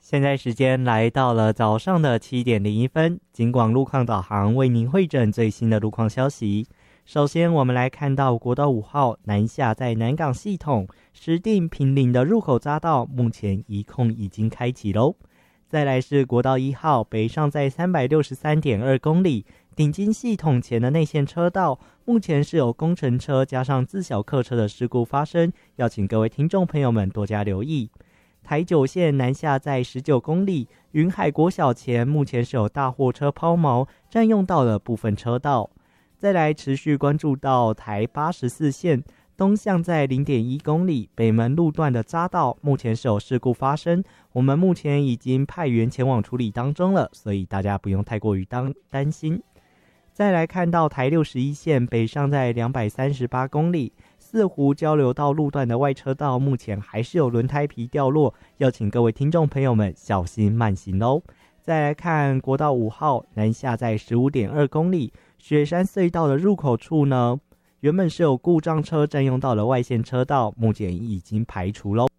现在时间来到了早上的7:01，警广路况导航为您汇整最新的路况消息。首先我们来看到国道5号南下在南港系统石碇坪林的入口匝道，目前移控已经开启咯。再来是国道1号北上在 363.2 公里顶金系统前的内线车道，目前是有工程车加上自小客车的事故发生，要请各位听众朋友们多加留意。台9线南下在19公里云海国小前，目前是有大货车抛锚，占用到了部分车道。再来持续关注到台84线东向在 0.1 公里北门路段的匝道，目前是有事故发生，我们目前已经派员前往处理当中了，所以大家不用太过于担心。再来看到台61线北上在238公里四湖交流道路段的外车道，目前还是有轮胎皮掉落，要请各位听众朋友们小心慢行咯。再来看国道5号南下在 15.2 公里雪山隧道的入口处呢，原本是有故障车占用到了外线车道，目前已经排除咯。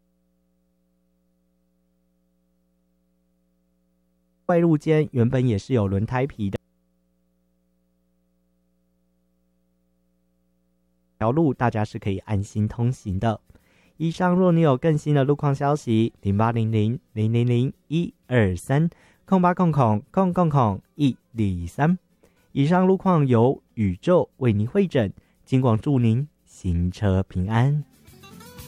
外路间原本也是有轮胎皮的条路，大家是可以安心通行的。以上若你有更新的路况消息，0800-000-123 0800-123。以上路况由宇宙为您汇整，警广祝您行车平安。